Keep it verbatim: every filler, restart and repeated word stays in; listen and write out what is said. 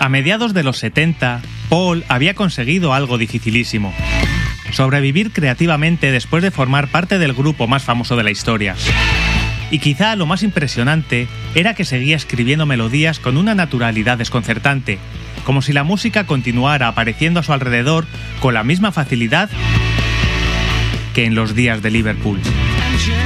A mediados de los setenta, Paul había conseguido algo dificilísimo: sobrevivir creativamente después de formar parte del grupo más famoso de la historia. Y quizá lo más impresionante era que seguía escribiendo melodías con una naturalidad desconcertante, como si la música continuara apareciendo a su alrededor con la misma facilidad que en los días de Liverpool.